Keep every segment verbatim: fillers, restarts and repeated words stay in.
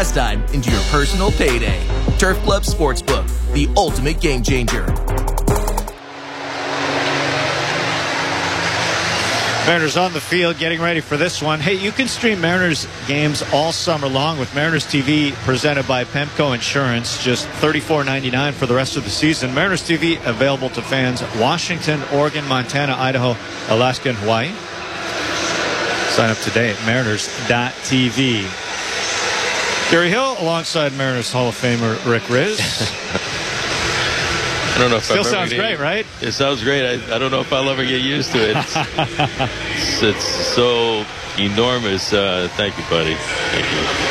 Last time into your personal payday. Turf Club Sportsbook, the ultimate game changer. Mariners on the field getting ready for this one. Hey, you can stream Mariners games all summer long with Mariners T V presented by Pemco Insurance. Just thirty-four ninety-nine for the rest of the season. Mariners T V available to fans Washington, Oregon, Montana, Idaho, Alaska, and Hawaii. Sign up today at mariners dot t v. Gary Hill alongside Mariners Hall of Famer Rick Riz. I don't know if Still I've sounds ever great, right? It sounds great. I, I don't know if I'll ever get used to it. It's, it's, it's so enormous. Uh, thank you, buddy. Thank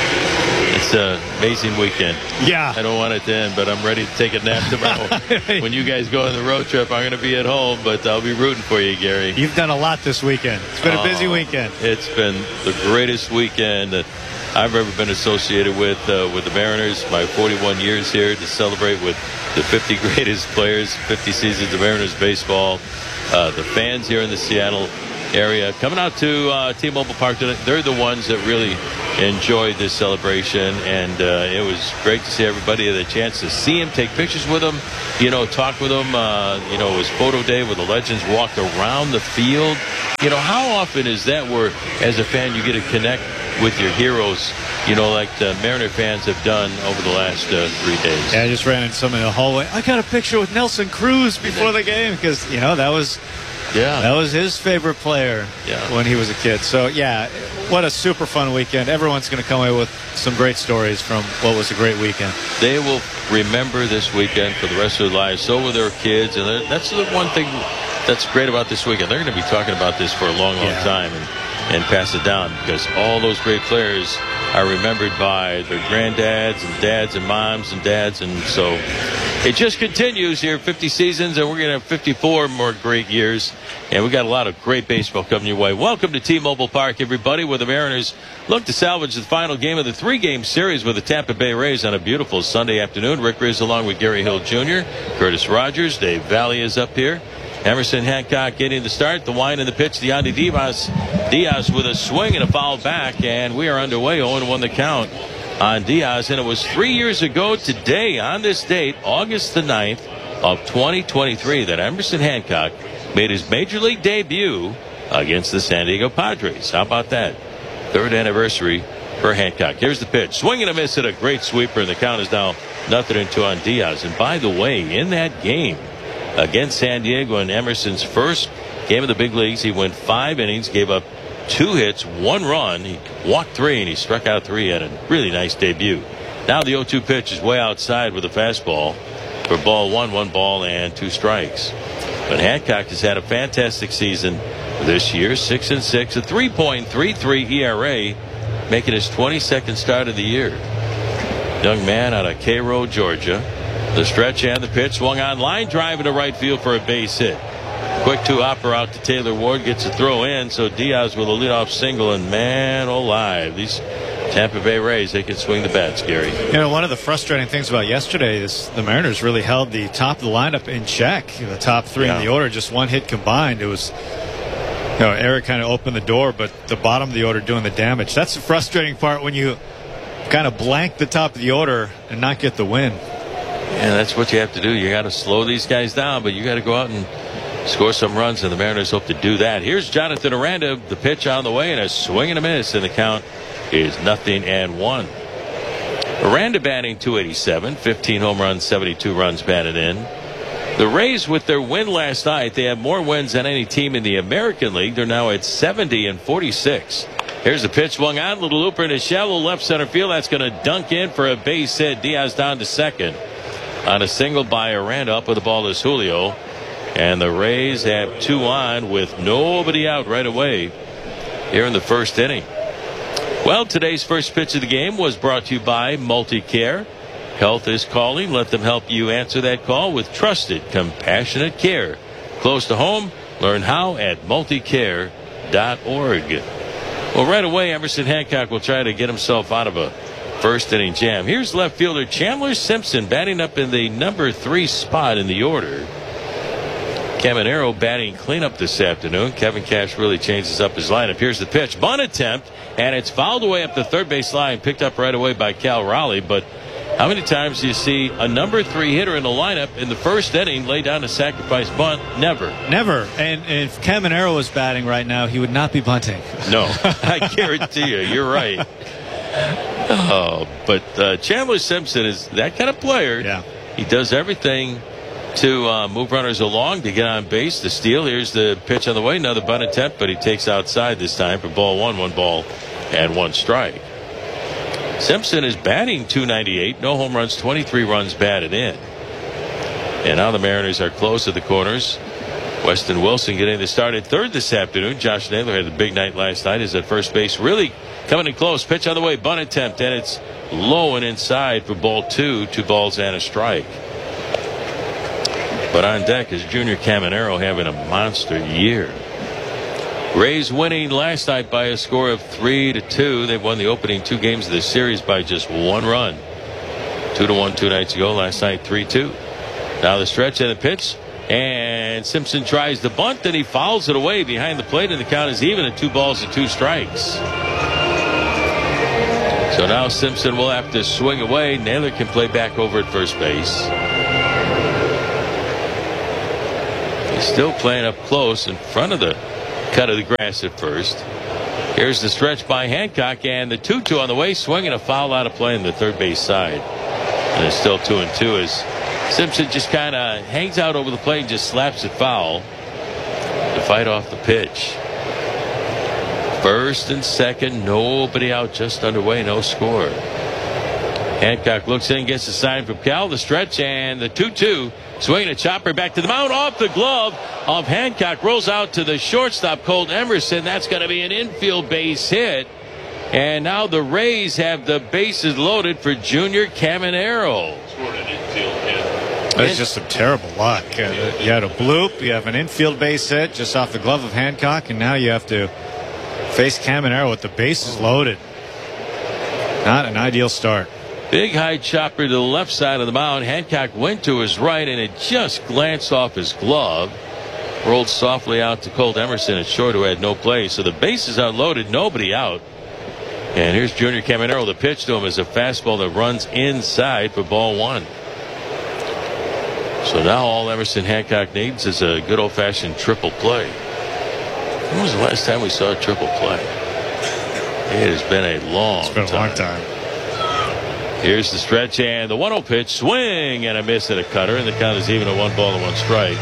you. It's an amazing weekend. Yeah. I don't want it to end, but I'm ready to take a nap tomorrow. When you guys go on the road trip, I'm going to be at home, but I'll be rooting for you, Gary. You've done a lot this weekend. It's been a busy Oh, weekend. It's been the greatest weekend that I've ever been associated with uh, with the Mariners. My forty-one years here to celebrate with the fifty greatest players, fifty seasons of Mariners baseball. Uh, the fans here in the Seattle area coming out to uh, T-Mobile Park tonight. They're the ones that really enjoyed this celebration, and uh, it was great to see everybody. Had a chance to see him, take pictures with him, you know, talk with him. Uh, you know, it was photo day where the legends walked around the field. You know, how often is that where, as a fan, you get to connect with your heroes, you know, like the Mariner fans have done over the last uh, three days? Yeah, I just ran into someone in the hallway. I got a picture with Nelson Cruz before the game because, you know, that was yeah, that was his favorite player yeah. when he was a kid. So, yeah, what a super fun weekend. Everyone's going to come away with some great stories from what was a great weekend. They will remember this weekend for the rest of their lives. So will their kids. And that's the one thing that's great about this weekend. They're going to be talking about this for a long, long yeah. time. And, and pass it down because all those great players are remembered by their granddads and dads and moms and dads, and so it just continues here. fifty seasons, and we're going to have fifty-four more great years, and we got a lot of great baseball coming your way. Welcome to T-Mobile Park, everybody, where the Mariners look to salvage the final game of the three-game series with the Tampa Bay Rays on a beautiful Sunday afternoon. Rick Riz along with Gary Hill Junior, Curtis Rogers, Dave Valley is up here. Emerson Hancock getting the start. The wind and the pitch. Yandy Diaz. Diaz with a swing and a foul back. And we are underway. oh and one the count on Diaz. And it was three years ago today on this date, August the ninth of twenty twenty-three, that Emerson Hancock made his major league debut against the San Diego Padres. How about that? Third anniversary for Hancock. Here's the pitch. Swing and a miss at a great sweeper. And the count is now nothing and two on Diaz. And by the way, in that game against San Diego in Emerson's first game of the big leagues, he went five innings, gave up two hits, one run. He walked three, and he struck out three. Had a really nice debut. Now the oh two pitch is way outside with a fastball for ball one, one ball and two strikes. But Hancock has had a fantastic season this year, six and six, a three point three three E R A, making his twenty-second start of the year. Young man out of Cairo, Georgia. The stretch and the pitch, swung on, line drive into right field for a base hit. Quick two-hopper out to Taylor Ward, gets a throw in, so Diaz with a leadoff single, and man alive, these Tampa Bay Rays, they can swing the bats, Gary. You know, one of the frustrating things about yesterday is the Mariners really held the top of the lineup in check. The top three yeah. in the order, just one hit combined. It was, you know, Eric kind of opened the door, but the bottom of the order doing the damage. That's the frustrating part when you kind of blank the top of the order and not get the win. And that's what you have to do. You got to slow these guys down, but you got to go out and score some runs, and the Mariners hope to do that. Here's Jonathan Aranda, the pitch on the way, and a swing and a miss, and the count is nothing and one. Aranda batting two eighty-seven, fifteen home runs, seventy-two runs batted in. The Rays, with their win last night, they have more wins than any team in the American League. They're now at seventy and forty-six. Here's the pitch, swung on, little looper in a shallow left center field. That's going to dunk in for a base hit. Diaz down to second on a single by Aranda. Up with the ball is Julio. And the Rays have two on with nobody out right away here in the first inning. Well, today's first pitch of the game was brought to you by MultiCare. Health is calling. Let them help you answer that call with trusted, compassionate care. Close to home. Learn how at multicare dot org. Well, right away, Emerson Hancock will try to get himself out of a first inning jam. Here's left fielder Chandler Simpson batting up in the number three spot in the order. Caminero batting cleanup this afternoon. Kevin Cash really changes up his lineup. Here's the pitch. Bunt attempt, and it's fouled away up the third base line, picked up right away by Cal Raleigh. But how many times do you see a number three hitter in the lineup in the first inning lay down a sacrifice bunt? Never. Never. And, and if Caminero was batting right now, he would not be bunting. No, I guarantee you. You're right. Oh, but uh, Chandler Simpson is that kind of player. Yeah. He does everything to uh, move runners along, to get on base, to steal. Here's the pitch on the way. Another bunt attempt, but he takes outside this time for ball one, one ball and one strike. Simpson is batting two ninety-eight. No home runs, twenty-three runs batted in. And now the Mariners are close to the corners. Weston Wilson getting the start at third this afternoon. Josh Naylor had a big night last night. Is at first base, really coming in close. Pitch on the way, bunt attempt, and it's low and inside for ball two. Two balls and a strike. But on deck is Junior Caminero having a monster year. Rays winning last night by a score of three to two. They've won the opening two games of the series by just one run. Two to one two nights ago. Last night three two. Now the stretch and the pitch. And Simpson tries the bunt, and he fouls it away behind the plate, and the count is even at two balls and two strikes. So now Simpson will have to swing away. Naylor can play back over at first base. He's still playing up close in front of the cut of the grass at first. Here's the stretch by Hancock, and the two two on the way, swinging a foul out of play on the third base side. And it's still two and two as Simpson just kind of hangs out over the plate and just slaps it foul to fight off the pitch. First and second, nobody out, just underway, no score. Hancock looks in, gets a sign from Cal. The stretch and the two two. Swinging a chopper back to the mound, off the glove of Hancock, rolls out to the shortstop, Colt Emerson. That's going to be an infield base hit. And now the Rays have the bases loaded for Junior Caminero. That's just some terrible luck. You had a bloop, you have an infield base hit just off the glove of Hancock, and now you have to face Caminero with the bases loaded. Not an ideal start. Big high chopper to the left side of the mound. Hancock went to his right, and it just glanced off his glove. Rolled softly out to Colt Emerson at short, who had no play. So the bases are loaded, nobody out. And here's Junior Caminero. The pitch to him is a fastball that runs inside for ball one. So now all Emerson Hancock needs is a good old-fashioned triple play. When was the last time we saw a triple play? It has been a long time. It's been a long time. Here's the stretch and the one oh pitch. Swing and a miss and a cutter. And the count is even at one ball and one strike.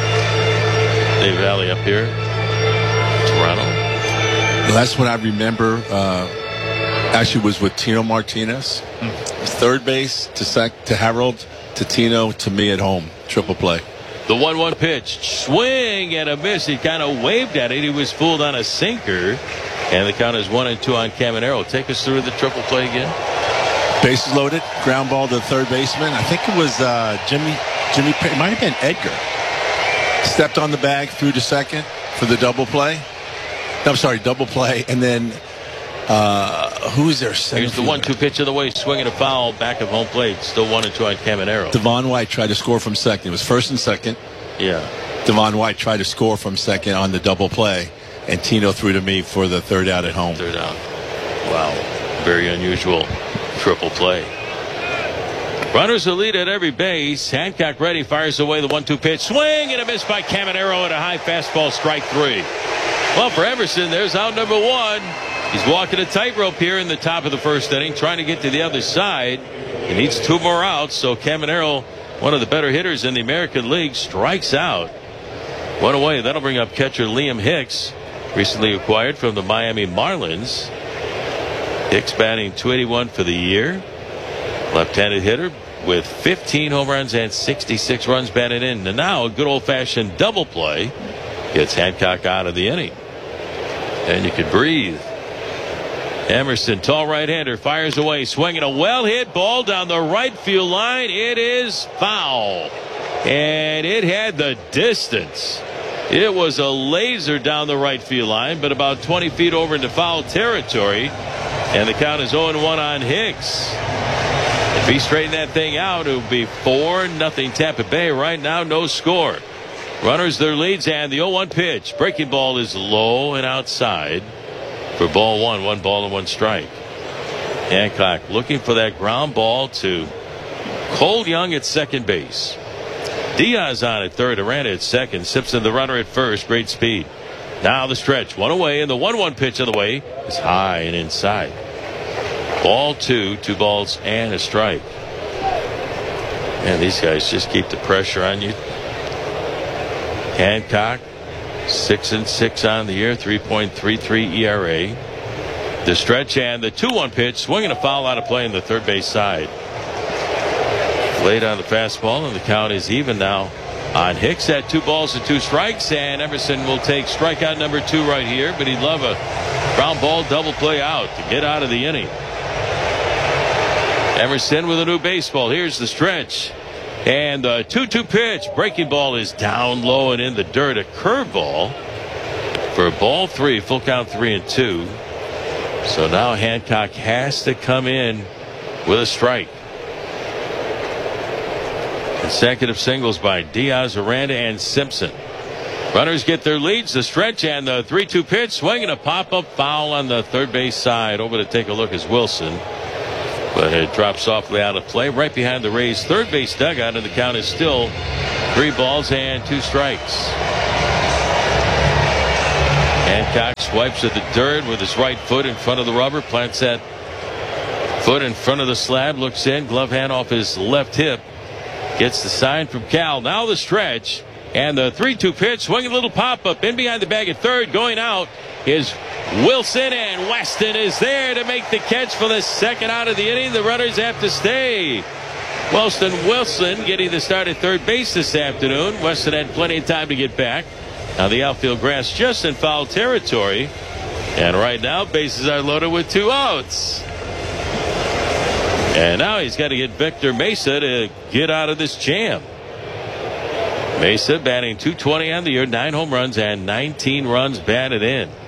Dave Valley up here. Toronto. The last one I remember uh, actually was with Tino Martinez. Mm. Third base to sec to Harold to Tino to me at home. Triple play. The one one pitch. Swing and a miss. He kind of waved at it. He was fooled on a sinker. And the count is one and two on Caminero. Take us through the triple play again. Bases loaded, ground ball to the third baseman. I think it was uh, Jimmy. Jimmy. It might have been Edgar. Stepped on the bag, threw to second for the double play. No, I'm sorry, double play, and then uh, who is there? Here's the one-two pitch of the way, swinging a foul back of home plate. Still one and two on Caminero. Devon White tried to score from second. It was first and second. Yeah. Devon White tried to score from second on the double play, and Tino threw to me for the third out at home. Third out. Wow, very unusual. Triple play. Runners will lead at every base. Hancock ready, fires away the one two pitch. Swing and a miss by Caminero at a high fastball, strike three. Well, for Emerson, there's out number one. He's walking a tightrope here in the top of the first inning, trying to get to the other side. He needs two more outs, so Caminero, one of the better hitters in the American League, strikes out. One away. That'll bring up catcher Liam Hicks, recently acquired from the Miami Marlins. Hicks batting two eighty-one for the year. Left-handed hitter with fifteen home runs and sixty-six runs batted in. And now a good old-fashioned double play gets Hancock out of the inning. And you could breathe. Emerson, tall right-hander, fires away, swinging a well-hit ball down the right field line. It is foul. And it had the distance. It was a laser down the right field line, but about twenty feet over into foul territory. And the count is oh and one on Hicks. If he straightened that thing out, it would be four nothing Tampa Bay. Right now, no score. Runners their leads, and the oh one pitch. Breaking ball is low and outside for ball one. One ball and one strike. Hancock looking for that ground ball to Cole Young at second base. Diaz on at third. Aranda at second. Simpson the runner at first. Great speed. Now the stretch. One away, and the one one pitch of the way is high and inside. Ball two. Two balls and a strike. Man, these guys just keep the pressure on you. Hancock, six and six on the year, three point three three E R A. The stretch and the two one pitch, swinging a foul out of play on the third base side. Late on the fastball, and the count is even now on Hicks at two balls and two strikes. And Emerson will take strikeout number two right here, but he'd love a ground ball double play out to get out of the inning. Emerson with a new baseball. Here's the stretch. And the two two pitch. Breaking ball is down low and in the dirt. A curveball for ball three. Full count three and two. So now Hancock has to come in with a strike. Consecutive singles by Diaz, Aranda, and Simpson. Runners get their leads. The stretch and the three two pitch. Swinging a pop-up foul on the third base side. Over to take a look is Wilson. But it drops softly out of play right behind the Rays' third base dugout, and the count is still three balls and two strikes. Hancock swipes at the dirt with his right foot in front of the rubber, plants that foot in front of the slab, looks in, glove hand off his left hip, gets the sign from Cal. Now the stretch and the three two pitch, swinging a little pop-up in behind the bag at third. Going out is Wilson, and Weston is there to make the catch for the second out of the inning. The runners have to stay. Weston Wilson getting the start at third base this afternoon. Weston had plenty of time to get back. Now the outfield grass just in foul territory, and right now bases are loaded with two outs. And now he's got to get Victor Mesa to get out of this jam. Mesa batting two twenty on the year, nine home runs and nineteen runs batted in.